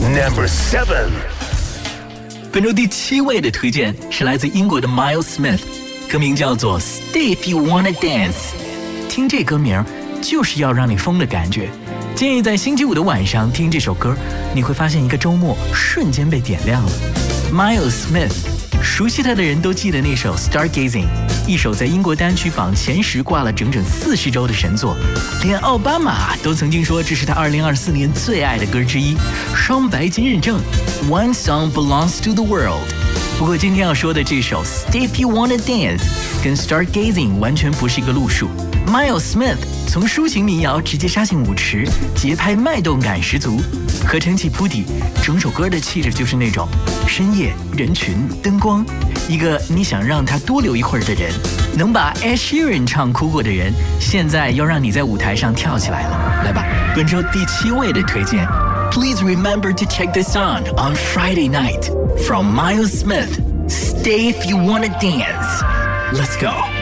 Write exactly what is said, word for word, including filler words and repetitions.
Number seven。 本周第七位的推荐是来自英国的 Miles Smith， 歌名叫做 Stay If You Wanna Dance。听这歌名就是要让你疯的感觉。建议在星期五的晚上听这首歌，你会发现一个周末瞬间被点亮了。Miles Smith， 熟悉他的人都记得那首 Stargazing， 一首在英国单曲榜前十挂了整整四十周的神作，连奥巴马都曾经说这是他二零二四年最爱的歌之一，双白金认证 One song belongs to the world。 不过今天要说的这首 Stay If You Wanna Dance 跟 Stargazing 完全不是一个路数。Miles Smith 从抒情民谣直接杀进舞池，节拍脉动感十足，合成器铺底，整首歌的气质就是那种深夜人群灯光，一个你想让他多留一会儿的人，能把 Ed Sheeran 唱哭过的人，现在要让你在舞台上跳起来了。来吧，本周第七位的推荐 Please remember to check this on on Friday night from Miles Smith. Stay if you wanna dance. Let's go.